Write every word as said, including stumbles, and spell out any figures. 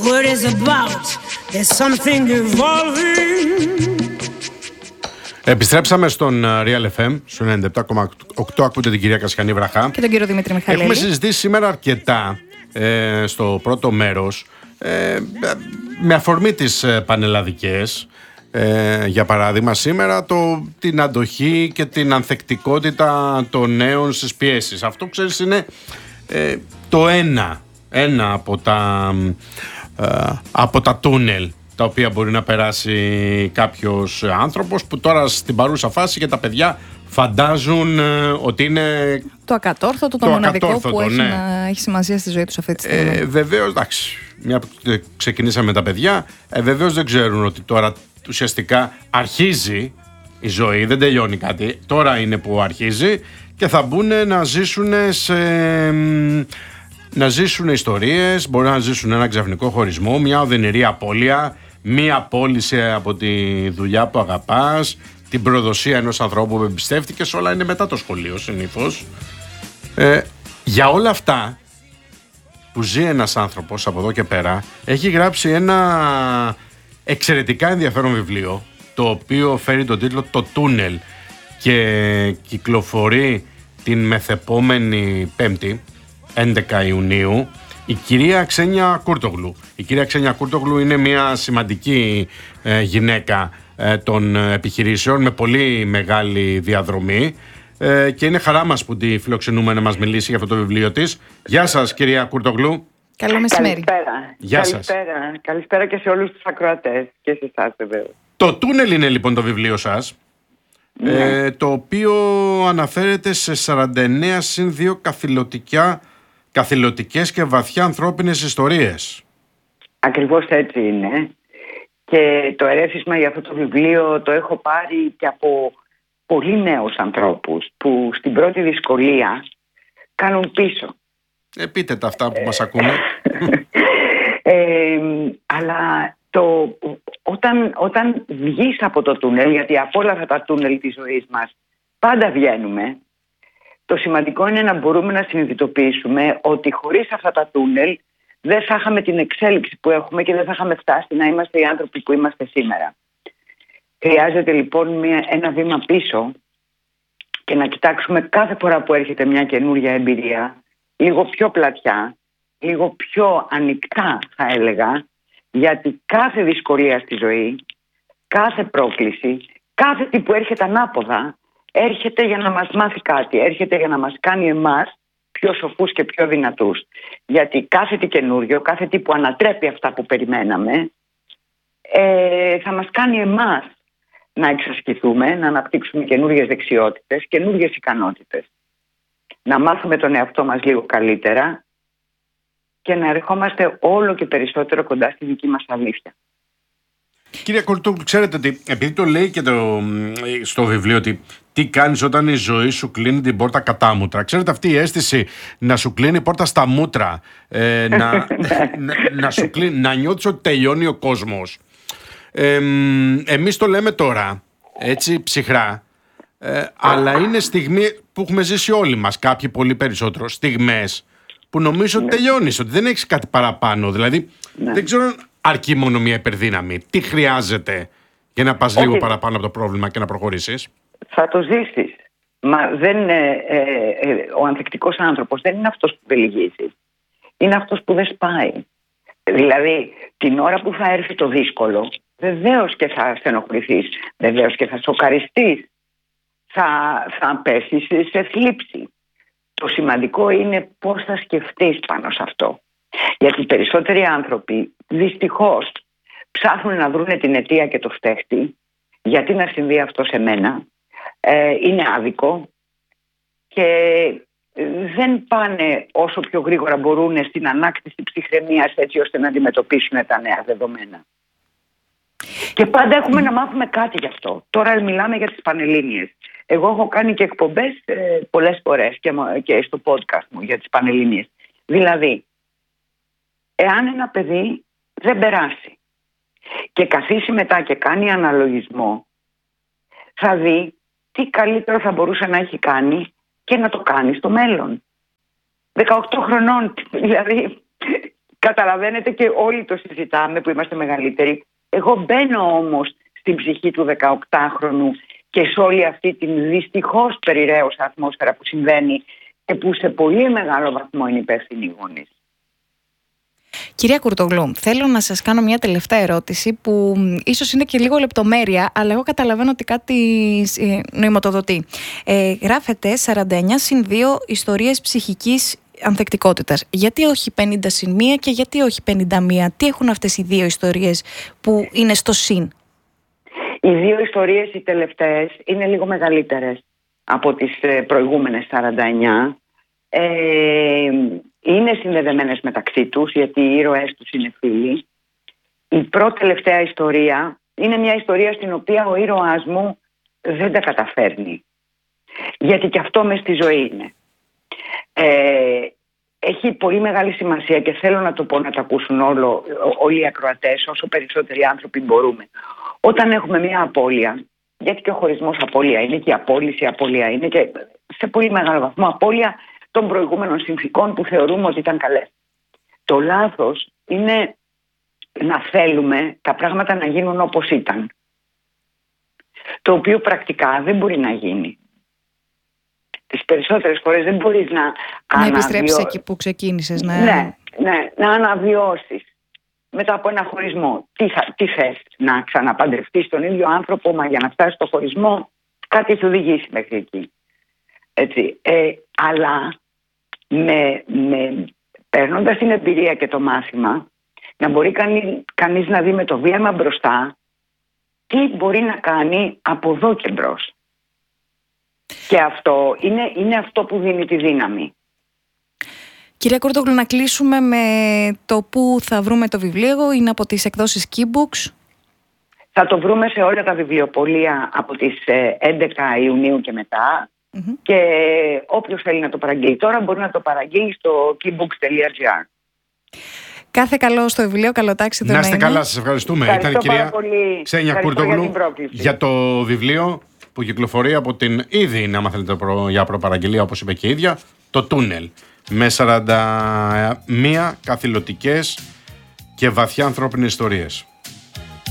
what it's about. There's something evolving. Επιστρέψαμε στον Real εφ εμ, στο ενενήντα επτά κόμμα οκτώ. Ακούτε την κυρία Κασιανή Βραχά και τον κύριο Δημήτρη Μιχαλέλη. Έχουμε συζητήσει σήμερα αρκετά ε, στο πρώτο μέρος ε, με αφορμή τις πανελλαδικές. Ε, για παράδειγμα σήμερα το, την αντοχή και την ανθεκτικότητα των νέων στις πιέσεις. Αυτό ξέρεις είναι ε, το ένα, ένα από τα, ε, από τα τούνελ τα οποία μπορεί να περάσει κάποιος άνθρωπος που τώρα στην παρούσα φάση και τα παιδιά φαντάζουν ε, ότι είναι το ακατόρθωτο, το, το μοναδικό ακατόρθωτο, που έχει, ναι. να, έχει σημασία στη ζωή τους αυτή τη στιγμή. Ε, βεβαίως, εντάξει, μια που ξεκινήσαμε με τα παιδιά, ε, βεβαίως δεν ξέρουν ότι τώρα ουσιαστικά αρχίζει η ζωή, δεν τελειώνει κάτι, τώρα είναι που αρχίζει και θα μπουν να ζήσουν σε, να ζήσουν ιστορίες, μπορεί να ζήσουν ένα ξαφνικό χωρισμό, μια οδυνηρή απώλεια, μια απόλυση από τη δουλειά που αγαπάς, την προδοσία ενός ανθρώπου που εμπιστεύτηκες, όλα είναι μετά το σχολείο συνήθως. Ε, για όλα αυτά που ζει ένας άνθρωπος από εδώ και πέρα, έχει γράψει ένα εξαιρετικά ενδιαφέρον βιβλίο, το οποίο φέρει τον τίτλο «Το Τούνελ» και κυκλοφορεί την μεθεπόμενη Πέμπτη, έντεκα Ιουνίου, η κυρία Ξένια Κούρτογλου. Η κυρία Ξένια Κούρτογλου είναι μια σημαντική ε, γυναίκα ε, των επιχειρήσεων με πολύ μεγάλη διαδρομή ε, και είναι χαρά μας που τη φιλοξενούμε να μας μιλήσει για αυτό το βιβλίο της. Γεια σας κυρία Κούρτογλου. Καλό μεσημέρι. Καλησπέρα. Γεια σας. Καλησπέρα. Καλησπέρα και σε όλους τους ακροατές και σε εσάς βέβαια. Το Τούνελ είναι λοιπόν το βιβλίο σας, ναι. ε, το οποίο αναφέρεται σε σαράντα εννέα συν δύο καθηλωτικά, καθηλωτικές και βαθιά ανθρώπινες ιστορίες. Ακριβώς έτσι είναι. Και το ερέφισμα για αυτό το βιβλίο το έχω πάρει και από πολύ νέους ανθρώπους που στην πρώτη δυσκολία κάνουν πίσω. Ε, πείτε τα αυτά που μας ακούμε. ε, αλλά το, όταν, όταν βγεις από το τούνελ, γιατί από όλα αυτά τα τούνελ της ζωής μας πάντα βγαίνουμε, το σημαντικό είναι να μπορούμε να συνειδητοποιήσουμε ότι χωρίς αυτά τα τούνελ δεν θα είχαμε την εξέλιξη που έχουμε και δεν θα είχαμε φτάσει να είμαστε οι άνθρωποι που είμαστε σήμερα. Χρειάζεται λοιπόν μια, ένα βήμα πίσω και να κοιτάξουμε κάθε φορά που έρχεται μια καινούργια εμπειρία λίγο πιο πλατιά, λίγο πιο ανοιχτά θα έλεγα, γιατί κάθε δυσκολία στη ζωή, κάθε πρόκληση, κάθε τι που έρχεται ανάποδα, έρχεται για να μας μάθει κάτι, έρχεται για να μας κάνει εμάς πιο σοφούς και πιο δυνατούς. Γιατί κάθε τι καινούριο, κάθε τι που ανατρέπει αυτά που περιμέναμε, ε, θα μας κάνει εμάς να εξασκηθούμε, να αναπτύξουμε καινούριες δεξιότητες, καινούριες ικανότητες. Να μάθουμε τον εαυτό μας λίγο καλύτερα και να ερχόμαστε όλο και περισσότερο κοντά στη δική μας αλήθεια. Κύριε Κούρτογλου, ξέρετε ότι επειδή το λέει και το, στο βιβλίο ότι τι κάνεις όταν η ζωή σου κλείνει την πόρτα κατά μούτρα. Ξέρετε αυτή η αίσθηση να σου κλείνει η πόρτα στα μούτρα, ε, να, να, να, σου κλείνει, να νιώθεις ότι τελειώνει ο κόσμος. Ε, εμείς το λέμε τώρα, έτσι ψυχρά, ε, αλλά είναι στιγμή που έχουμε ζήσει όλοι μας, κάποιοι πολύ περισσότερο, στιγμές που νομίζω ότι τελειώνεις, ότι δεν έχεις κάτι παραπάνω. Δηλαδή, ναι. δεν ξέρω αν αρκεί μόνο μια υπερδύναμη. Τι χρειάζεται για να πας λίγο παραπάνω από το πρόβλημα και να προχωρήσεις? Θα το ζήσεις. Μα δεν, ε, ε, ε, ο ανθεκτικός άνθρωπος δεν είναι αυτός που δεν λυγίζει. Είναι αυτός που δεν σπάει. Δηλαδή, την ώρα που θα έρθει το δύσκολο, βεβαίως και θα στενοχωρηθείς, βεβαίως και θα σοκαριστείς, θα, θα πέσεις σε θλίψη. Το σημαντικό είναι πώς θα σκεφτείς πάνω σε αυτό. Γιατί οι περισσότεροι άνθρωποι δυστυχώς ψάχνουν να βρουν την αιτία και το φταίχτη, γιατί να συμβεί αυτό σε μένα, ε, είναι άδικο και δεν πάνε όσο πιο γρήγορα μπορούν στην ανάκτηση ψυχραιμίας έτσι ώστε να αντιμετωπίσουν τα νέα δεδομένα. Και πάντα έχουμε να μάθουμε κάτι γι' αυτό. Τώρα μιλάμε για τις Πανελλήνιες. Εγώ έχω κάνει και εκπομπές ε, πολλές φορές και, και στο podcast μου για τις Πανελλήνιες. Δηλαδή, εάν ένα παιδί δεν περάσει και καθίσει μετά και κάνει αναλογισμό, θα δει τι καλύτερο θα μπορούσε να έχει κάνει και να το κάνει στο μέλλον. δεκαοκτώ χρονών, δηλαδή καταλαβαίνετε, και όλοι το συζητάμε που είμαστε μεγαλύτεροι. Εγώ μπαίνω όμως στην ψυχή του δεκαοκτάχρονου και σε όλη αυτή την δυστυχώς περιραίωσα ατμόσφαιρα που συμβαίνει και που σε πολύ μεγάλο βαθμό είναι υπεύθυνοι οι γονείς. Κυρία Κουρτογλού, θέλω να σας κάνω μια τελευταία ερώτηση που ίσως είναι και λίγο λεπτομέρεια, αλλά εγώ καταλαβαίνω ότι κάτι νοηματοδοτεί. Ε, γράφετε σαράντα εννιά συν δύο ιστορίες ψυχικής ανθεκτικότητας. Γιατί όχι πενήντα συν μία και γιατί όχι πενήντα μία? Τι έχουν αυτές οι δύο ιστορίες που είναι στο συν? Οι δύο ιστορίες, οι τελευταίες, είναι λίγο μεγαλύτερες από τις προηγούμενες σαράντα εννιά. Ε, είναι συνδεδεμένες μεταξύ τους, γιατί οι ήρωές τους είναι φίλοι. Η πρώτη τελευταία ιστορία είναι μια ιστορία στην οποία ο ήρωάς μου δεν τα καταφέρνει, γιατί και αυτό μες στη ζωή είναι. Ε, έχει πολύ μεγάλη σημασία και θέλω να το πω, να το ακούσουν όλο, όλοι οι ακροατές, όσο περισσότεροι άνθρωποι μπορούμε. Όταν έχουμε μια απώλεια, γιατί και ο χωρισμός απώλεια είναι, και η απόλυση απώλεια είναι, και σε πολύ μεγάλο βαθμό απώλεια των προηγούμενων συνθηκών που θεωρούμε ότι ήταν καλές. Το λάθος είναι να θέλουμε τα πράγματα να γίνουν όπως ήταν, το οποίο πρακτικά δεν μπορεί να γίνει. Τις περισσότερες φορές δεν μπορείς να, να αναβιώ... επιστρέψεις εκεί που ξεκίνησες. Ναι, ναι, ναι, να αναβιώσεις μετά από ένα χωρισμό. Τι, θα, τι θες, να ξαναπαντρευτείς τον ίδιο άνθρωπο, μα για να φτάσεις στο χωρισμό κάτι σου οδηγήσει μέχρι εκεί. Έτσι. Ε, αλλά με, με, παίρνοντας την εμπειρία και το μάθημα, να μπορεί κανεί, κανείς να δει με το βήμα μπροστά τι μπορεί να κάνει από εδώ και μπρος. Και αυτό είναι, είναι αυτό που δίνει τη δύναμη. Κυρία Κουρτογλου, να κλείσουμε με το που θα βρούμε το βιβλίο. Είναι από τις εκδόσεις Keybooks. Θα το βρούμε σε όλα τα βιβλιοπωλεία από τις έντεκα Ιουνίου και μετά. Mm-hmm. Και όποιος θέλει να το παραγγείλει τώρα μπορεί να το παραγγείλει στο keybooks τελεία gr. Κάθε καλό στο βιβλίο, καλό τάξιδο. Να είστε καλά, σας ευχαριστούμε. Ευχαριστώ. Ήταν η κυρία πολύ. Ξένια Κουρτογλου για, για το βιβλίο που κυκλοφορεί από την ήδη, είναι, άμα θέλετε προ, για προπαραγγελία, όπως είπε και η ίδια, το Τούνελ, με σαράντα μία καθηλωτικές και βαθιά ανθρώπινες ιστορίες.